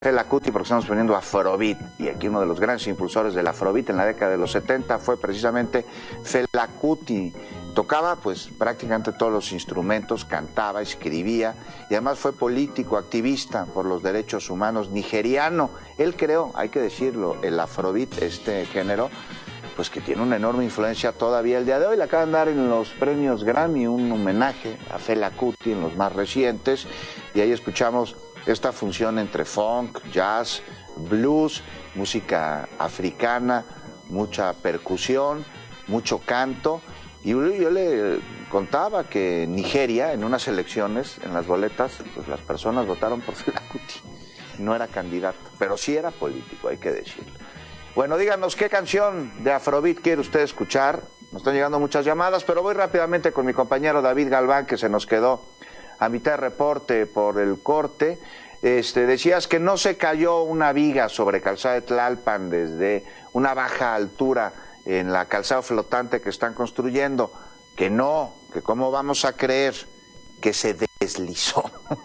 Fela Kuti, porque estamos poniendo Afrobeat, y aquí uno de los grandes impulsores del Afrobeat en la década de los 70 fue precisamente Fela Kuti. Tocaba pues prácticamente todos los instrumentos, cantaba, escribía, y además fue político, activista por los derechos humanos, nigeriano. Él creó, hay que decirlo, el Afrobeat, este género, pues que tiene una enorme influencia todavía el día de hoy. Le acaban de dar en los premios Grammy un homenaje a Fela Kuti en los más recientes, y ahí escuchamos esta función entre funk, jazz, blues, música africana, mucha percusión, mucho canto. Y yo le contaba que en Nigeria, en unas elecciones, en las boletas, pues las personas votaron por Fela Kuti. No era candidato, pero sí era político, hay que decirlo. Bueno, díganos qué canción de Afrobeat quiere usted escuchar. Nos están llegando muchas llamadas, pero voy rápidamente con mi compañero David Galván, que se nos quedó a mitad de reporte por el corte. Decías que no se cayó una viga sobre Calzada de Tlalpan desde una baja altura en la calzada flotante que están construyendo, que no, que cómo vamos a creer que se deslizó.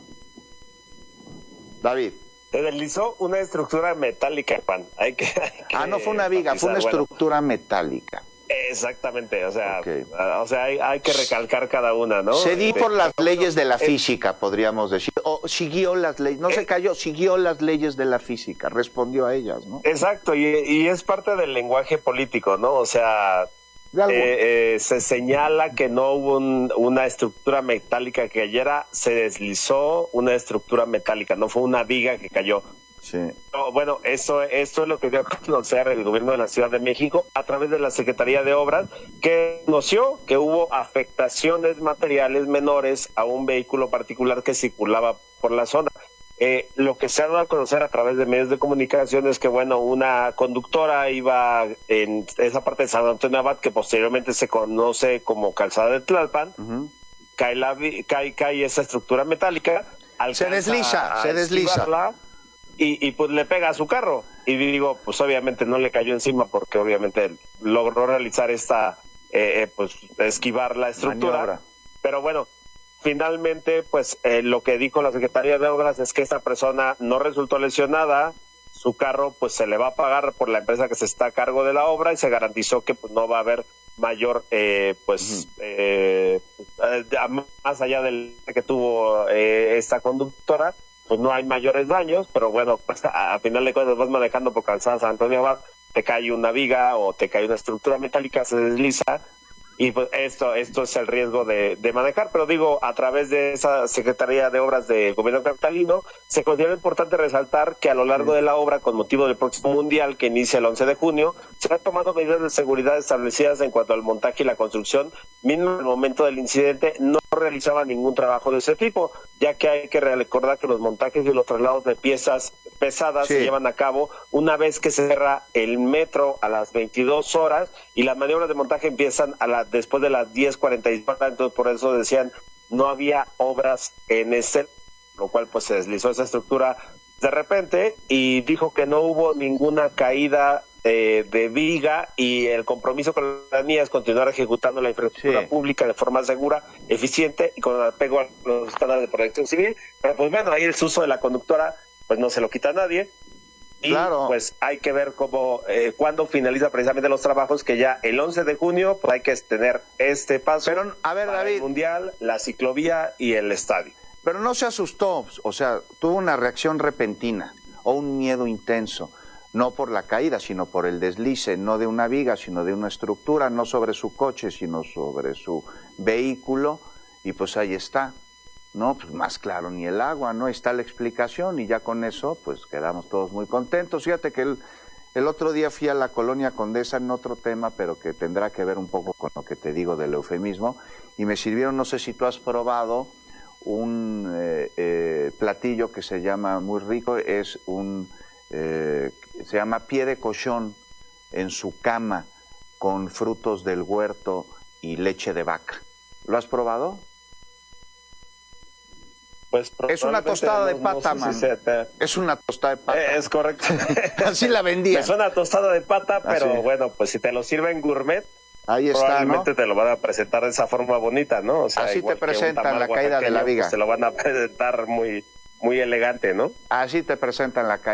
David. Se deslizó una estructura metálica, Juan. No fue una viga, fue una estructura metálica. Exactamente, o sea, hay que recalcar cada una, ¿no? Se di por las leyes de la física, podríamos decir, o siguió las leyes, no se cayó, siguió las leyes de la física, respondió a ellas, ¿no? Exacto, y es parte del lenguaje político, ¿no? O sea, se señala que no hubo una estructura metálica que cayera, se deslizó una estructura metálica, no fue una viga que cayó. Sí. No, bueno, esto es lo que dio a conocer el gobierno de la Ciudad de México a través de la Secretaría de Obras, que conoció que hubo afectaciones materiales menores a un vehículo particular que circulaba por la zona. Lo que se ha dado a conocer a través de medios de comunicación es que, bueno, una conductora iba en esa parte de San Antonio Abad, que posteriormente se conoce como Calzada de Tlalpan, cae esa estructura metálica, se desliza. Y pues le pega a su carro. Y digo, pues obviamente no le cayó encima porque obviamente logró realizar esquivar la estructura. Maniobra. Pero bueno, finalmente, pues lo que dijo la Secretaría de Obras es que esta persona no resultó lesionada. Su carro pues se le va a pagar por la empresa que se está a cargo de la obra y se garantizó que pues no va a haber mayor, más allá del que tuvo esta conductora, pues no hay mayores daños, pero bueno, pues a final de cuentas vas manejando por Calzada San Antonio Abad, te cae una viga o te cae una estructura metálica, se desliza, y pues esto es el riesgo de manejar. Pero digo, a través de esa Secretaría de Obras de Gobierno Capitalino, se considera importante resaltar que a lo largo de la obra, con motivo del próximo Mundial, que inicia el 11 de junio, se han tomado medidas de seguridad establecidas en cuanto al montaje y la construcción. Mismo en el momento del incidente no realizaba ningún trabajo de ese tipo, ya que hay que recordar que los montajes y los traslados de piezas pesadas se llevan a cabo una vez que se cierra el metro a las 22 horas y las maniobras de montaje empiezan después de las 10:44, entonces por eso decían no había obras en lo cual pues se deslizó esa estructura de repente, y dijo que no hubo ninguna caída de viga, y el compromiso con la ciudadanía es continuar ejecutando la infraestructura pública de forma segura, eficiente y con apego a los estándares de protección civil. Pero pues bueno, ahí el uso de la conductora pues no se lo quita a nadie. Y pues hay que ver cuándo finaliza precisamente los trabajos, que ya el 11 de junio pues hay que tener este paso. Pero, a ver, para David, el Mundial, la ciclovía y el estadio. Pero no se asustó, o sea, tuvo una reacción repentina o un miedo intenso, no por la caída, sino por el deslice, no de una viga, sino de una estructura, no sobre su coche, sino sobre su vehículo, y pues ahí está. No, pues más claro ni el agua, ¿no? Ahí está la explicación, y ya con eso pues quedamos todos muy contentos. Fíjate que el otro día fui a la Colonia Condesa en otro tema, pero que tendrá que ver un poco con lo que te digo del eufemismo, y me sirvieron, no sé si tú has probado, un platillo que se llama muy rico, es se llama pie de cochón en su cama con frutos del huerto y leche de vaca. ¿Lo has probado? Pues es una tostada de pata, man. Es una tostada de pata. Es correcto. Así la vendía. Es una tostada de pata, pero bueno, pues si te lo sirven gourmet, ahí está, probablemente te lo van a presentar de esa forma bonita, ¿no? O sea, así te presentan la caída de la viga. Pues, se lo van a presentar muy, muy elegante, ¿no? Así te presentan la caída.